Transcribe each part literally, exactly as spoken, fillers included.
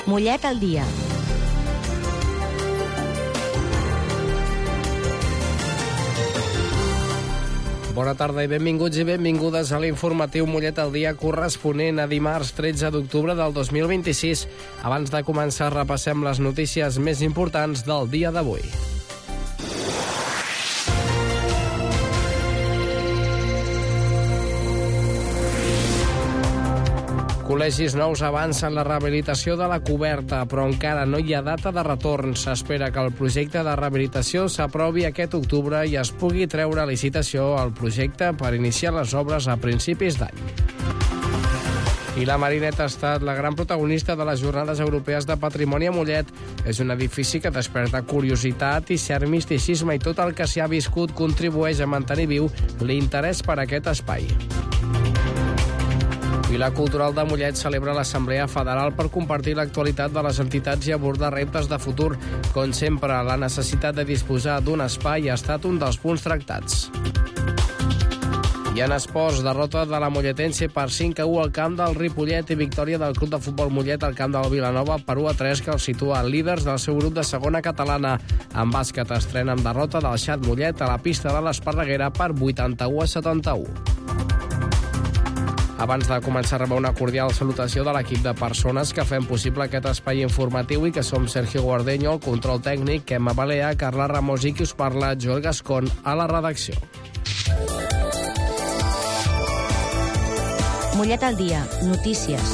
Mollet al dia. Bona tarda i benvinguts i benvingudes a l'informatiu Mollet al dia corresponent a dimarts tretze d'octubre del dos mil vint-i-sis. Abans de començar, repassem les notícies més importants del dia d'avui. Col·legis nous avancen la rehabilitació de la coberta, però encara no hi ha data de retorn. S'espera que el projecte de rehabilitació s'aprovi aquest octubre i es pugui treure a licitació el projecte per iniciar les obres a principis d'any. I la Marineta ha estat la gran protagonista de les Jornades Europees de Patrimoni a Mollet. És un edifici que desperta curiositat i cert misticisme, i tot el que s'hi ha viscut contribueix a mantenir viu l'interès per aquest espai. I la Cultural de Mollet celebra l'Assemblea Federal per compartir l'actualitat de les entitats i abordar reptes de futur. Com sempre, la necessitat de disposar d'un espai ha estat un dels punts tractats. I en esports, derrota de la Molletense per cinc a u al camp del Ripollet i victòria del Club de Futbol Mollet al camp del Vilanova per u a tres, que els situa líders del seu grup de segona catalana. En bàsquet estrena amb derrota del Xat Mollet a la pista de l'Esparreguera per vuitanta-u a setanta-u. Abans de començar, rebeu una cordial salutació de l'equip de persones que fem possible aquest espai informatiu i que som Sergio Guardeño, el control tècnic, Emma Balea, Carla Ramos i qui us parla, Joel Gascon, a la redacció. Mollet al dia. Notícies.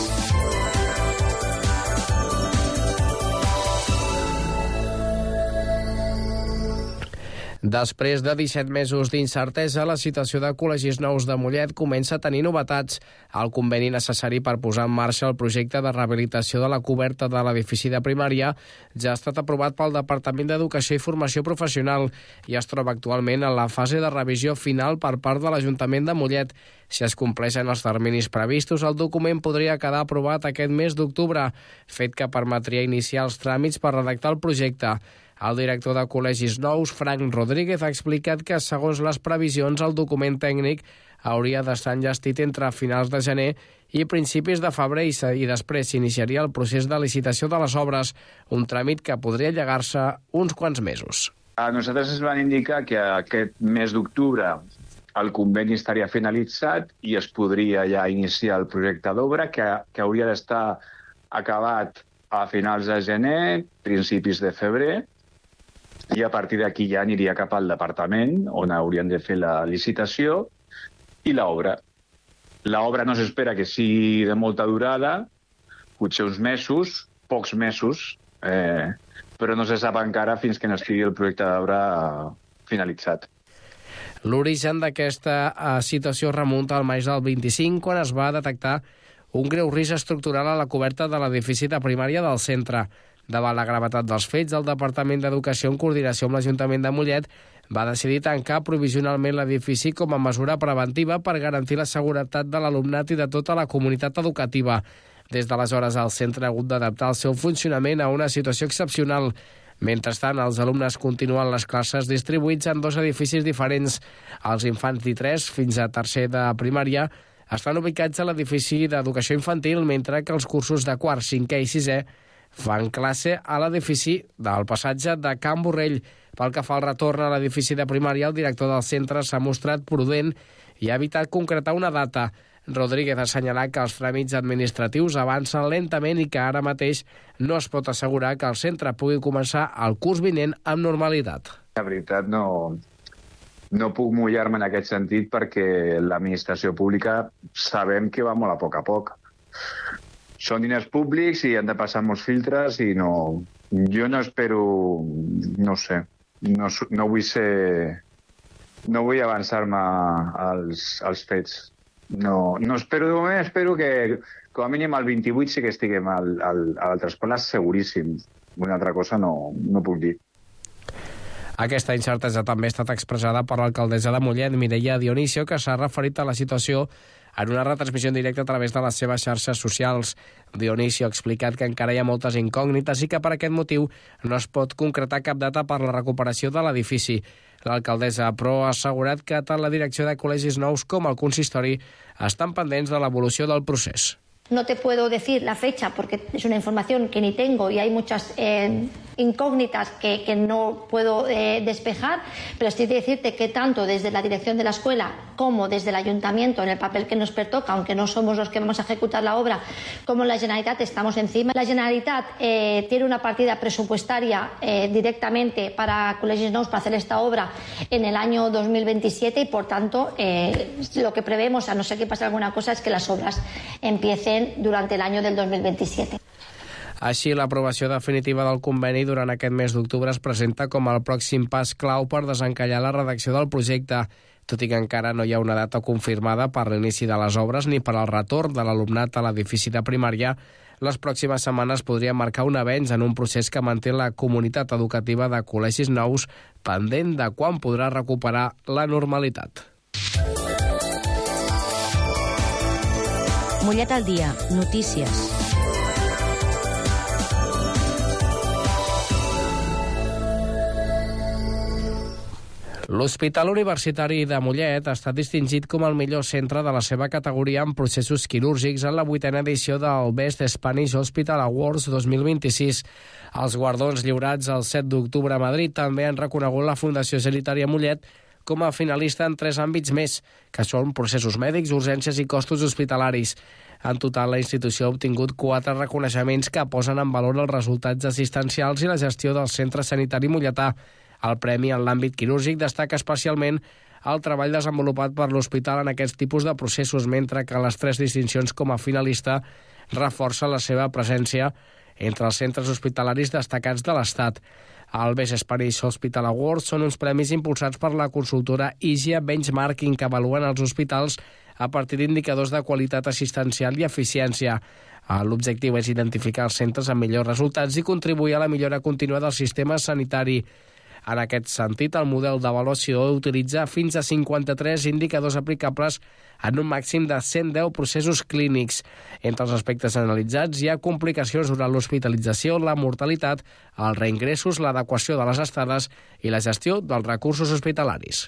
Després de disset mesos d'incertesa, la situació de col·legis nous de Mollet comença a tenir novetats. El conveni necessari per posar en marxa el projecte de rehabilitació de la coberta de l'edifici de primària ja ha estat aprovat pel Departament d'Educació i Formació Professional i es troba actualment en la fase de revisió final per part de l'Ajuntament de Mollet. Si es compleixen els terminis previstos, el document podria quedar aprovat aquest mes d'octubre, fet que permetria iniciar els tràmits per redactar el projecte. El director de Col·legis Nous, Frank Rodríguez, ha explicat que, segons les previsions, el document tècnic hauria d'estar enllestit entre finals de gener i principis de febrer i després s'iniciaria el procés de licitació de les obres, un tràmit que podria allargar-se uns quants mesos. A nosaltres ens van indicar que aquest mes d'octubre el conveni estaria finalitzat i es podria ja iniciar el projecte d'obra, que, que hauria d'estar acabat a finals de gener, principis de febrer, i a partir d'aquí ja aniria cap al departament, on haurien de fer la licitació i l'obra. L'obra no s'espera que sigui de molta durada, potser uns mesos, pocs mesos, eh, però no se sap encara fins que no estigui el projecte d'obra finalitzat. L'origen d'aquesta situació remunta al maig del vint-i-cinc, quan es va detectar un greu risc estructural a la coberta de l'edifici de primària del centre. Davant la gravetat dels fets, el Departament d'Educació, en coordinació amb l'Ajuntament de Mollet, va decidir tancar provisionalment l'edifici com a mesura preventiva per garantir la seguretat de l'alumnat i de tota la comunitat educativa. Des d'aleshores, el centre ha hagut d'adaptar el seu funcionament a una situació excepcional. Mentrestant, els alumnes continuen les classes distribuïts en dos edificis diferents. Els infants d'I tres fins a tercer de primària estan ubicats a l'edifici d'educació infantil, mentre que els cursos de quart, cinquè i sisè fan classe a l'edifici del passatge de Can Borrell. Pel que fa al retorn a l'edifici de primària, el director del centre s'ha mostrat prudent i ha evitat concretar una data. Rodríguez ha assenyalat que els tràmits administratius avancen lentament i que ara mateix no es pot assegurar que el centre pugui començar el curs vinent amb normalitat. La veritat, no, no puc mullar-me en aquest sentit perquè l'administració pública sabem que va molt a poc a poc. Són diners públics i han de passar molts filtres i no... Jo no espero... No sé. No, no vull ser... No vull avançar-me als, als fets. No, no espero, de moment espero que com a mínim al vint-i-vuit sí que estiguem al, al, a l'altra escola, seguríssim. Una altra cosa no, no puc dir. Aquesta incertesa també ha estat expressada per l'alcaldessa de Mollet, Mireia Dionisio, que s'ha referit a la situació en una retransmissió en directe a través de les seves xarxes socials. Dionisio ha explicat que encara hi ha moltes incògnites i que per aquest motiu no es pot concretar cap data per la recuperació de l'edifici. L'alcaldessa, però, ha assegurat que tant la direcció de Col·legis Nous com el consistori estan pendents de l'evolució del procés. No te puedo decir la fecha porque es una información que ni tengo y hay muchas eh, incógnitas que, que no puedo eh, despejar, pero sí decirte que tanto desde la dirección de la escuela como desde el ayuntamiento, en el papel que nos pertoca, aunque no somos los que vamos a ejecutar la obra, como la Generalitat estamos encima. La Generalitat eh, tiene una partida presupuestaria eh, directamente para Col·legis Nous para hacer esta obra en el año dos mil veintisiete y, por tanto, eh, lo que prevemos, a no ser que pase alguna cosa, es que las obras empiecen durante el año del dos mil veintisiete. Així, l'aprovació definitiva del conveni durant aquest mes d'octubre es presenta com el pròxim pas clau per desencallar la redacció del projecte, tot i que encara no hi ha una data confirmada per l'inici de les obres ni per al retorn de l'alumnat a l'edifici de primària. Les pròximes setmanes podrien marcar un avenç en un procés que manté la comunitat educativa de Col·legis Nous pendent de quan podrà recuperar la normalitat. Mollet al dia, notícies. L'Hospital Universitari de Mollet ha estat distingit com el millor centre de la seva categoria en processos quirúrgics en la vuitena edició del Best Spanish Hospital Awards dos mil vint-i-sis. Els guardons lliurats el set d'octubre a Madrid també han reconegut la Fundació Sanitària Mollet com a finalista en tres àmbits més, que són processos mèdics, urgències i costos hospitalaris. En total, la institució ha obtingut quatre reconeixements que posen en valor els resultats assistencials i la gestió del centre sanitari molletà. El premi en l'àmbit quirúrgic destaca especialment el treball desenvolupat per l'hospital en aquests tipus de processos, mentre que les tres distincions com a finalista reforcen la seva presència entre els centres hospitalaris destacats de l'Estat. El Best Spanish Hospital Awards són uns premis impulsats per la consultora I G A Benchmarking, que avaluen els hospitals a partir d'indicadors de qualitat assistencial i eficiència. L'objectiu és identificar els centres amb millors resultats i contribuir a la millora contínua del sistema sanitari. En aquest sentit, el model d'avaluació utilitza fins a cinquanta-tres indicadors aplicables en un màxim de cent deu processos clínics. Entre els aspectes analitzats hi ha complicacions durant l'hospitalització, la mortalitat, els reingressos, l'adequació de les estades i la gestió dels recursos hospitalaris.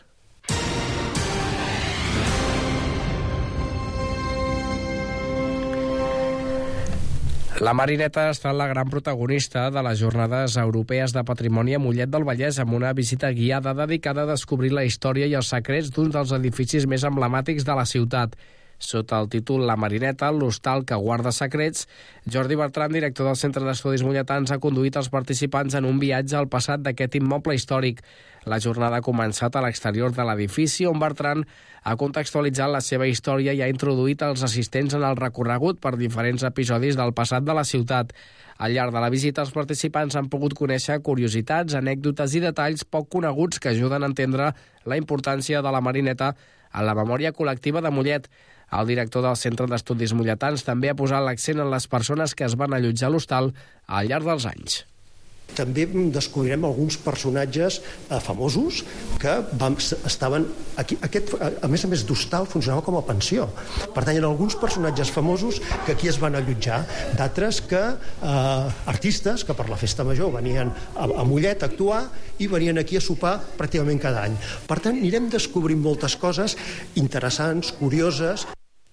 La Marineta ha estat la gran protagonista de les Jornades Europees de Patrimoni a Mollet del Vallès, amb una visita guiada dedicada a descobrir la història i els secrets d'un dels edificis més emblemàtics de la ciutat. Sota el títol La Marineta, l'hostal que guarda secrets, Jordi Bertran, director del Centre d'Estudis Molletans, ha conduït els participants en un viatge al passat d'aquest immoble històric. La jornada ha començat a l'exterior de l'edifici, on Bertran ha contextualitzat la seva història i ha introduït els assistents en el recorregut per diferents episodis del passat de la ciutat. Al llarg de la visita, els participants han pogut conèixer curiositats, anècdotes i detalls poc coneguts que ajuden a entendre la importància de la Marineta en la memòria col·lectiva de Mollet. El director del Centre d'Estudis Molletans també ha posat l'accent en les persones que es van allotjar a l'hostal al llarg dels anys. També descobrirem alguns personatges eh, famosos que vam, estaven aquí. Aquest, a més a més d'hostal, funcionava com a pensió. Per tant, hi ha alguns personatges famosos que aquí es van allotjar, d'altres que eh, artistes que per la festa major venien a, a Mollet a actuar i venien aquí a sopar pràcticament cada any. Per tant, anirem descobrint moltes coses interessants, curioses.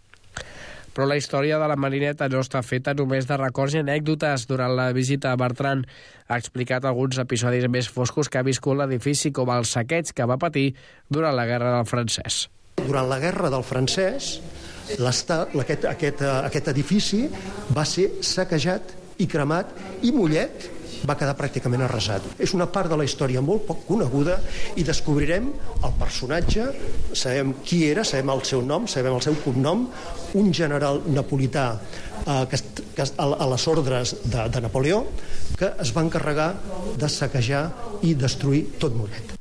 Però la història de la Marineta no està feta només de records i anècdotes. Durant la visita, Bertran ha explicat alguns episodis més foscos que ha viscut l'edifici, com el saqueig que va patir durant la Guerra del Francès. Durant la Guerra del Francès, aquest, aquest, aquest edifici va ser saquejat i cremat, i Mollet va quedar pràcticament arrasat. És una part de la història molt poc coneguda i descobrirem el personatge, sabem qui era, sabem el seu nom, sabem el seu cognom, un general napolità eh, que, que a, a les ordres de, de Napoleó, que es va encarregar de saquejar i destruir tot Mollet.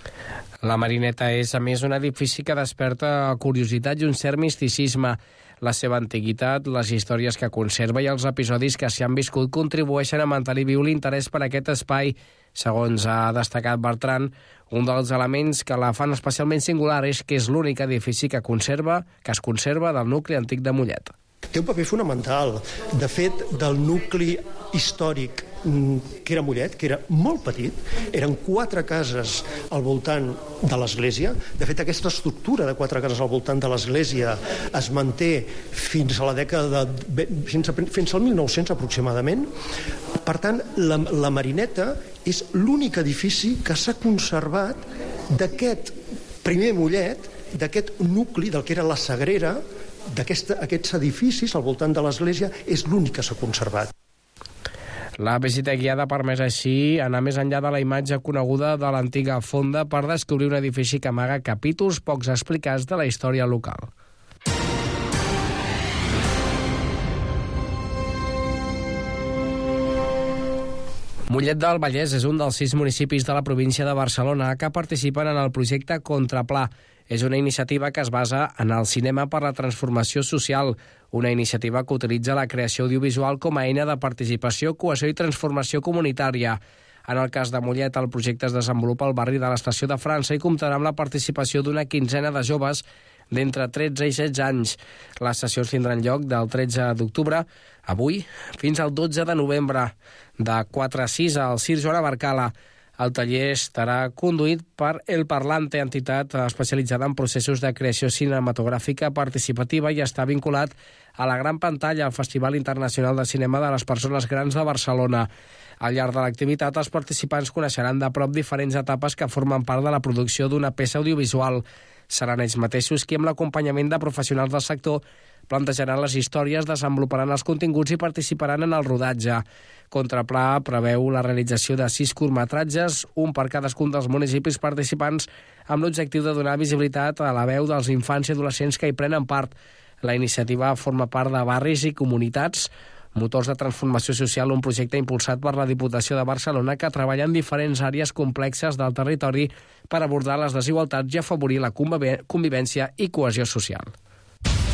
La Marineta és, a més, un edifici que desperta curiositat i un cert misticisme. La seva antiguitat, les històries que conserva i els episodis que s'hi han viscut contribueixen a mantenir viu l'interès per aquest espai. Segons ha destacat Bertran, un dels elements que la fan especialment singular és que és l'únic edifici que conserva que es conserva del nucli antic de Mollet. Té un paper fonamental. De fet, del nucli històric que era Mollet, que era molt petit, eren quatre cases al voltant de l'església. De fet, aquesta estructura de quatre cases al voltant de l'església es manté fins a la dècada de, fins, a, fins al mil nou-cents aproximadament. Per tant, la, la Marineta és l'únic edifici que s'ha conservat d'aquest primer Mollet, d'aquest nucli, del que era la Sagrera, d'aquests edificis al voltant de l'església, és l'únic que s'ha conservat. La visita guiada ha permès així anar més enllà de la imatge coneguda de l'antiga fonda per descobrir un edifici que amaga capítols pocs explicats de la història local. Mollet del Vallès és un dels sis municipis de la província de Barcelona que participen en el projecte Contrapla. És una iniciativa que es basa en el cinema per la transformació social, una iniciativa que utilitza la creació audiovisual com a eina de participació, cohesió i transformació comunitària. En el cas de Mollet, el projecte es desenvolupa al barri de l'Estació de França i comptarà amb la participació d'una quinzena de joves d'entre tretze i setze anys. Les sessions tindran lloc del tretze d'octubre, avui, fins al dotze de novembre, de quatre a sis al Circ Joan Abarcala. El taller estarà conduït per El Parlante, entitat especialitzada en processos de creació cinematogràfica participativa i està vinculat a la gran pantalla al Festival Internacional de Cinema de les Persones Grans de Barcelona. Al llarg de l'activitat, els participants coneixeran de prop diferents etapes que formen part de la producció d'una peça audiovisual. Seran ells mateixos qui, amb l'acompanyament de professionals del sector, plantejaran les històries, desenvoluparan els continguts i participaran en el rodatge. Contrapla preveu la realització de sis curtmetratges, un per cadascun dels municipis participants, amb l'objectiu de donar visibilitat a la veu dels infants i adolescents que hi prenen part. La iniciativa forma part de barris i comunitats, motors de transformació social, un projecte impulsat per la Diputació de Barcelona que treballa en diferents àrees complexes del territori per abordar les desigualtats i afavorir la convivència i cohesió social.